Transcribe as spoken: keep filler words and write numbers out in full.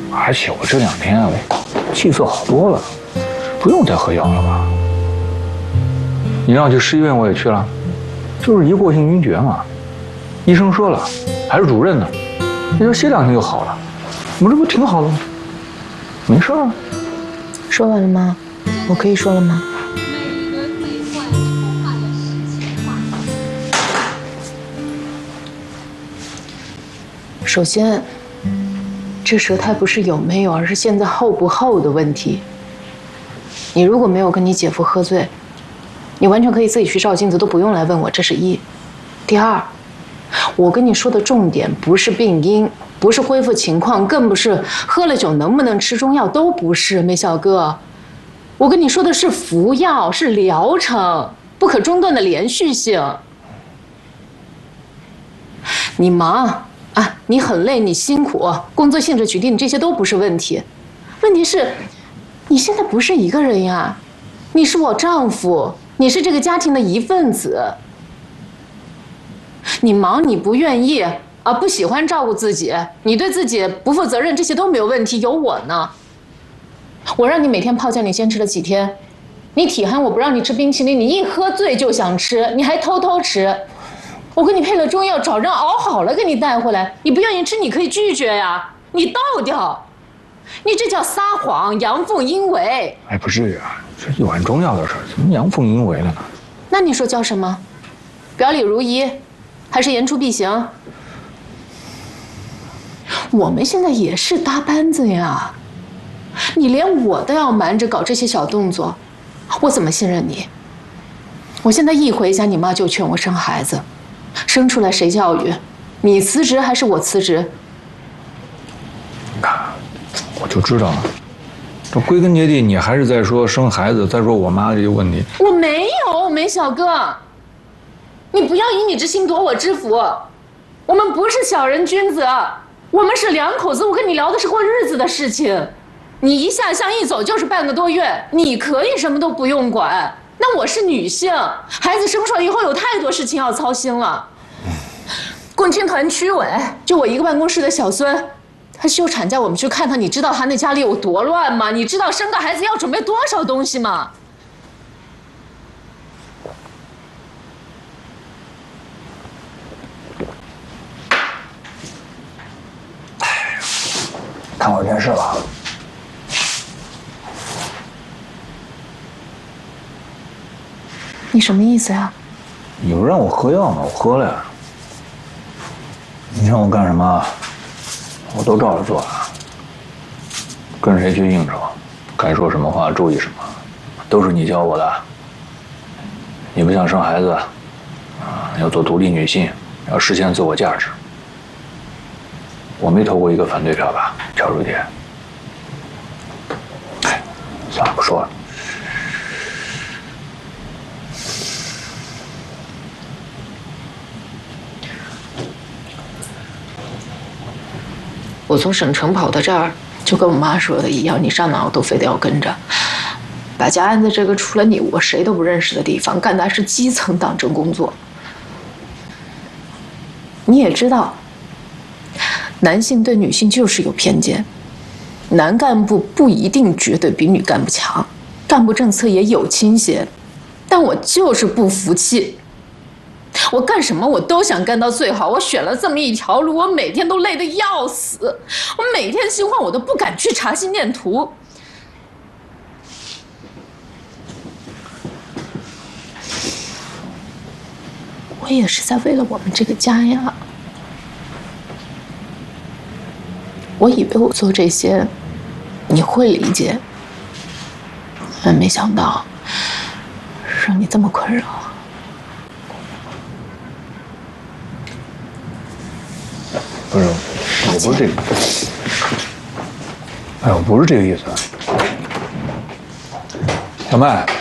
而且我这两天我气色好多了，不用再喝药了吧？你让我去市医院，我也去了，就是一过性晕厥嘛。医生说了，还是主任呢，你说歇两天就好了，我这不挺好的吗？没事啊。 说完了吗？我可以说了吗？首先，这舌苔不是有没有，而是现在厚不厚的问题。你如果没有跟你姐夫喝醉，你完全可以自己去照镜子，都不用来问我。这是一。第二，我跟你说的重点不是病因，不是恢复情况，更不是喝了酒能不能吃中药，都不是。梅小哥，我跟你说的是服药，是疗程，不可中断的连续性。你忙。啊，你很累，你辛苦，工作性质决定，这些都不是问题。问题是，你现在不是一个人呀，你是我丈夫，你是这个家庭的一份子。你忙，你不愿意啊，不喜欢照顾自己，你对自己不负责任，这些都没有问题，有我呢。我让你每天泡脚，你坚持了几天？你体寒，我不让你吃冰淇淋，你一喝醉就想吃，你还偷偷吃。我给你配了中药，找人熬好了给你带回来。你不愿意吃，你可以拒绝呀，你倒掉。你这叫撒谎，阳奉阴违。 哎，不至于啊，这有关中药的事儿，怎么阳奉阴违了呢？ 那你说叫什么？表里如一，还是言出必行？我们现在也是搭班子呀，你连我都要瞒着搞这些小动作，我怎么信任你？我现在一回家，你妈就劝我生孩子。生出来谁教育？你辞职还是我辞职？ 我就知道了，这归根结底你还是在说生孩子，再说我妈这些问题。 我没有，梅小哥，你不要以你之心夺我之福。我们不是小人君子，我们是两口子。我跟你聊的是过日子的事情，你一下乡一走就是半个多月，你可以什么都不用管。那我是女性，孩子生出来以后有太多事情要操心了。共青团区委就我一个办公室的小孙，他休产假，我们去看他，你知道他那家里有多乱吗？你知道生个孩子要准备多少东西吗？ 看会儿电视吧。 你什么意思呀？ 你不让我喝药吗？我喝了呀。你让我干什么，我都照着做啊。跟谁去应酬，该说什么话注意什么，都是你教我的。你不想生孩子，啊，要做独立女性，要实现自我价值。我没投过一个反对票吧，乔如姐。哎，算了，不说了。 我从省城跑到这儿，就跟我妈说的一样，你上哪我都非得要跟着，把家安在这个除了你我谁都不认识的地方，干的是基层党政工作。你也知道，男性对女性就是有偏见，男干部不一定绝对比女干部强，干部政策也有倾斜，但我就是不服气。我干什么我都想干到最好，我选了这么一条路，我每天都累得要死，我每天心慌我都不敢去查心电图。我也是在为了我们这个家呀。我以为我做这些你会理解，但没想到让你这么困扰。 不是，我不是这个，哎，我不是这个意思。小麦，